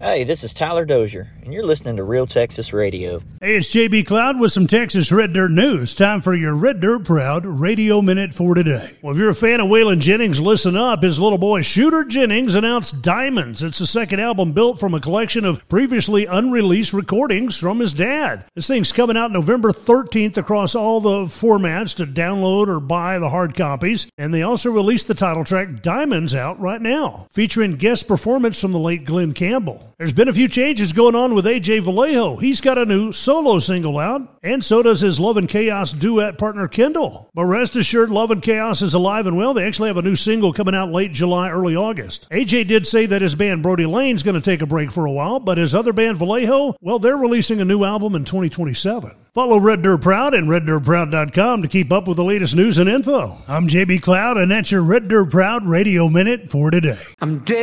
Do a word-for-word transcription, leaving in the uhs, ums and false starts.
Hey, this is Tyler Dozier, and you're listening to Real Texas Radio. Hey, it's J B Cloud with some Texas Red Dirt news. Time for your Red Dirt Proud Radio Minute for today. Well, if you're a fan of Waylon Jennings, listen up. His little boy, Shooter Jennings, announced Diamonds. It's the second album built from a collection of previously unreleased recordings from his dad. This thing's coming out November thirteenth across all the formats to download or buy the hard copies. And they also released the title track Diamonds out right now, featuring guest performance from the late Glenn Campbell. There's been a few changes going on with A J Vallejo. He's got a new solo single out, and so does his Love and Chaos duet partner Kendall. But rest assured, Love and Chaos is alive and well. They actually have a new single coming out late July, early August. A J did say that his band Brody Lane's going to take a break for a while, but his other band Vallejo, well, they're releasing a new album in twenty twenty-seven. Follow Red Dirt Proud and red dirt proud dot com to keep up with the latest news and info. I'm J B Cloud, and that's your Red Dirt Proud Radio Minute for today. I'm dead.